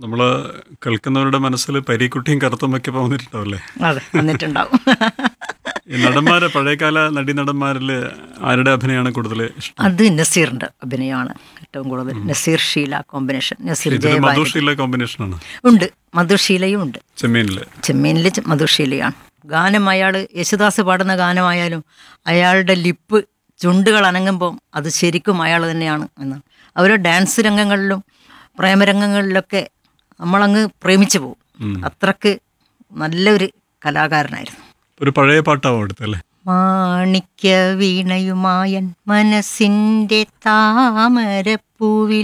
നമ്മൾ കേൾക്കുന്നവരുടെ മനസ്സിൽ പരീക്കുട്ടിയും കറുത്തമ്മയ്ക്ക് വന്നിട്ടുണ്ടാവില്ലേ? അതെ, വന്നിട്ടുണ്ടാവും. ഈ നടന്മാരെ, പഴയകാല നടന്മാരിൽ ആരുടെ അഭിനയമാണ് കൂടുതൽ ഇഷ്ടം? അത് നസീറിൻ്റെ അഭിനയമാണ് ഏറ്റവും കൂടുതൽ. നസീർ ഷീല കോമ്പിനേഷൻ. നസീർ ഇതിൽ മധുഷീല കോമ്പിനേഷനാണ്. ഉണ്ട്, മധുഷീലയും ഉണ്ട്. ചെമ്മീനിൽ മധുഷീലയാണ്. ഗാനം അയാൾ യേശുദാസ് പാടുന്ന ഗാനമായാലും അയാളുടെ ലിപ്പ്, ചുണ്ടുകൾ അനങ്ങുമ്പം അത് ശരിക്കും അയാൾ തന്നെയാണ് എന്നാണ്. അവർ ഡാൻസ് രംഗങ്ങളിലും പ്രേമരംഗങ്ങളിലൊക്കെ നമ്മളങ്ങ് പ്രേമിച്ചു പോകും. അത്രക്ക് നല്ലൊരു കലാകാരനായിരുന്നു. ഒരു പഴയ പാട്ടാവും എടുത്തല്ലേ? മാണിക്യ വീണയുമായൻ മനസ്സിൻ്റെ താമരപ്പൂവിൽ